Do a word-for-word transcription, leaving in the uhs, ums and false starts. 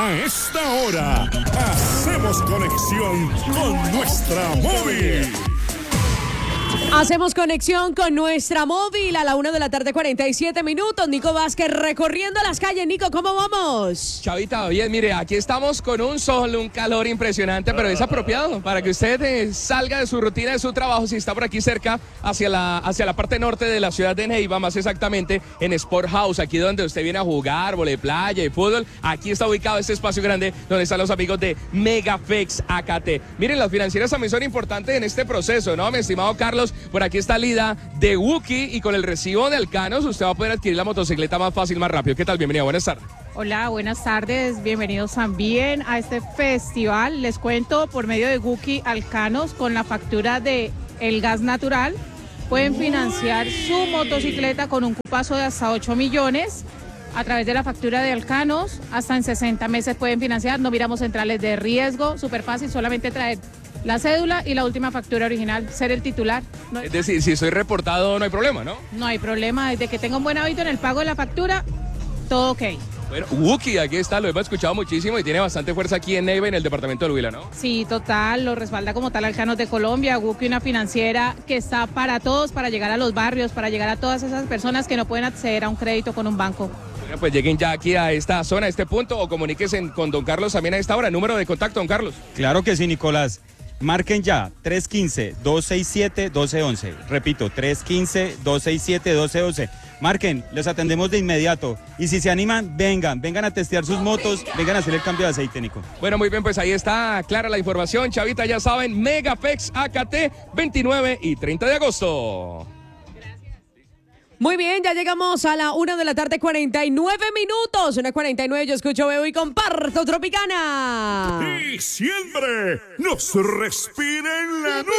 A esta hora, hacemos conexión con nuestra móvil. Hacemos conexión con nuestra móvil a la una de la tarde, cuarenta y siete minutos. Nico Vázquez recorriendo las calles. Nico, ¿cómo vamos? Chavita, bien, mire, aquí estamos con un sol, un calor impresionante, pero es apropiado para que usted eh, salga de su rutina, de su trabajo, si está por aquí cerca, hacia la, hacia la parte norte de la ciudad de Neiva, más exactamente en Sport House, aquí donde usted viene a jugar, vole playa y fútbol. Aquí está ubicado este espacio grande donde están los amigos de Megafex A K T. Miren, las financieras también son importantes en este proceso, ¿no, mi estimado Carlos? Por aquí está Lida de Wookie y con el recibo de Alcanos usted va a poder adquirir la motocicleta más fácil, más rápido. ¿Qué tal? Bienvenida, buenas tardes. Hola, buenas tardes, bienvenidos también a este festival. Les cuento, por medio de Wookie Alcanos, con la factura de el gas natural, pueden financiar su motocicleta con un cupazo de hasta ocho millones. A través de la factura de Alcanos, hasta en sesenta meses pueden financiar, no miramos centrales de riesgo, súper fácil, solamente traer la cédula y la última factura original, ser el titular. No hay... Es decir, si soy reportado no hay problema, ¿no? No hay problema, desde que tenga un buen hábito en el pago de la factura, todo ok. Bueno, Wookie, aquí está, lo hemos escuchado muchísimo y tiene bastante fuerza aquí en Neiva, en el departamento del Huila, ¿no? Sí, total, lo respalda como tal Alcanos de Colombia, Wookie, una financiera que está para todos, para llegar a los barrios, para llegar a todas esas personas que no pueden acceder a un crédito con un banco. Bueno, pues lleguen ya aquí a esta zona, a este punto, o comuníquense con don Carlos también a esta hora. Número de contacto, don Carlos. Claro que sí, Nicolás. Marquen ya, tres uno cinco, dos seis siete, uno dos uno uno. Repito, tres uno cinco, dos seis siete, uno dos uno uno. Marquen, los atendemos de inmediato. Y si se animan, vengan, vengan a testear sus motos, vengan a hacer el cambio de aceite, Nico. Bueno, muy bien, pues ahí está clara la información. Chavita, ya saben, Megafex A K T, veintinueve y treinta de agosto. Muy bien, ya llegamos a la una de la tarde, cuarenta y nueve minutos. Una cuarenta y nueve, yo escucho, veo y comparto Tropicana. Y siempre nos respira en la noche.